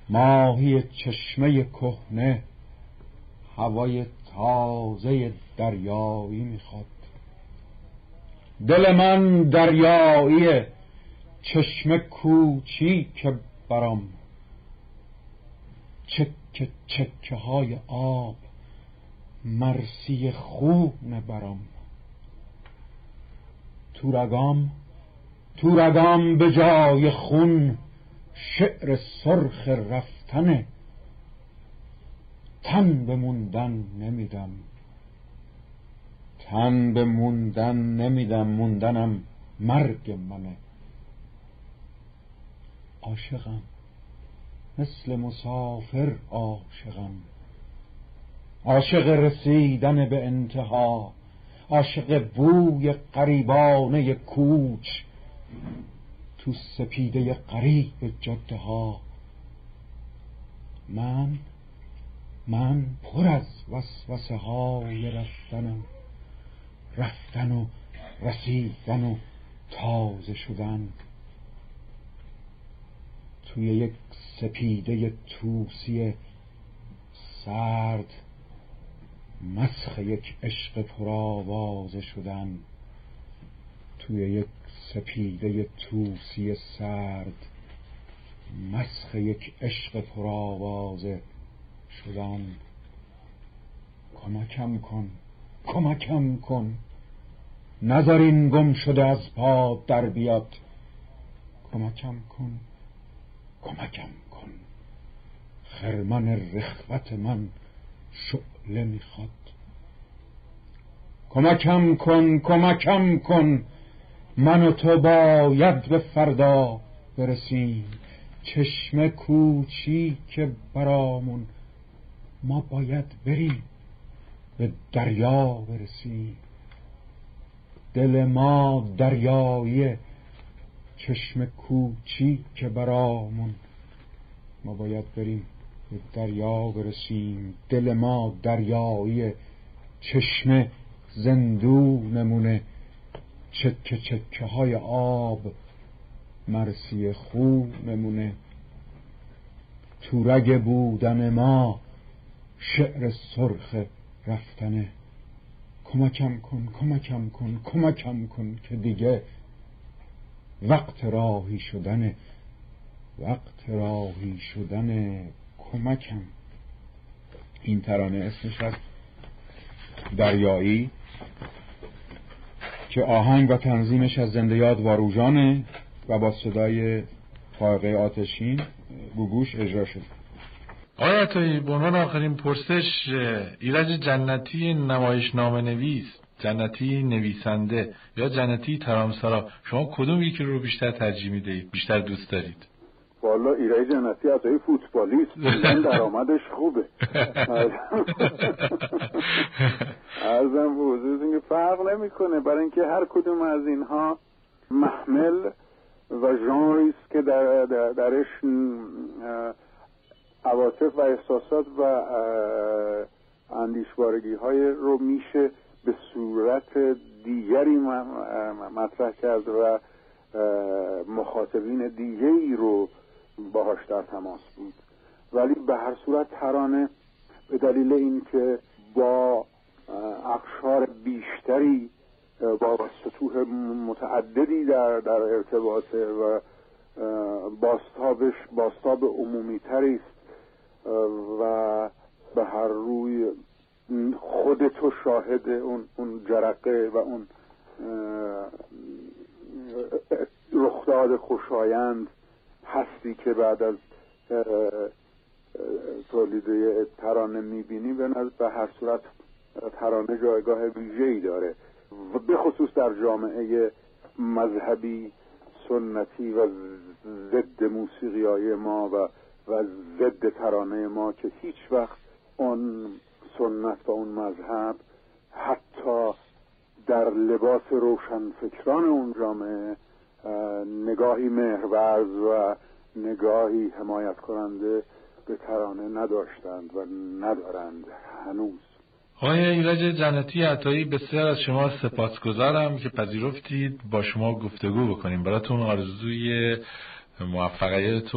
ماهی چشمه کهنه هوای تازه دریایی میخواد. دل من دریایی چشمه کوچیک برام، چکه چکه های آب مرسی خون برام. تورگام به جای خون شعر سرخ رفتنه. تن بموندن نمیدم، موندنم مرگ منه. عاشقم مثل مسافر، عاشق رسیدن به انتها، عاشق بوی غریبانه کوچ تو سپیده غریب جاده ها. من پر از وسوسه های رفتن و رسیدن و تازه شدن. توی یک سپیده توسی سرد مسخ یک عشق پرآوازه شدن. توی یک سپیده توسی سرد مسخ یک عشق پرآوازه شدن. کمکم کن نذار این گم شده از پا در بیاد. کمکم کن خرمن رخوت من شعله میخواد. کمکم کن من و تو باید به فردا برسیم. چشم کوچیک برامون ما باید بریم به دریا برسیم. دل ما دریایی چشم کوچیک برامون ما باید بریم به دریا برسیم. دل ما دریایی چشم زندونمونه، چکه چکه های آب مرسی خونمونه. تورگ بودن ما شعر سرخ رفتنه. کمکم کن که دیگه وقت راهی شدنه. کمکم. این ترانه اسمش از دریایی که آهنگ و تنظیمش از زنده یاد واروژانه و با صدای فائقه آتشین گوگوش اجرا شد. آقای عطایی، به عنوان آخرین پرسش، ایرج جنتی نمایشنامه نویس، جنتی نویسنده یا جنتی ترانه‌سرا، شما کدوم یکی رو بیشتر ترجیح میدهید، بیشتر دوست دارید؟ والا ایرج جنتی عطایی فوتبالیست، این درآمدش خوبه. عرضم به حضورتون که فرق نمیکنه، برای اینکه هر کدوم از اینها محمل و ژانری است که درش عواطف و احساسات و اندیشوارگی های رو میشه به صورت دیگری مطرح کرد و مخاطبین دیگری رو باهاش در تماس بود. ولی به هر صورت ترانه به دلیل اینکه با اقشار بیشتری با سطوح متعددی در ارتباطه و باستاب عمومی تری است و به هر روی خود تو شاهد اون جرقه و اون رخداد خوشایند هستی که بعد از تولید ترانه میبینی. به هر صورت ترانه جایگاه ویژه‌ای داره و به خصوص در جامعه مذهبی سنتی و ضد موسیقیای ما و ضد ترانه ما که هیچ وقت اون سنت و اون مذهب حتی در لباس روشنفکران اون جامعه نگاهی مهرورز و نگاهی حمایت کننده به ترانه نداشتند و ندارند هنوز. آقای ایرج جنتی عطایی، بسیار از شما سپاسگزارم که پذیرفتید با شما گفتگو بکنیم. براتون آرزوی موفقیت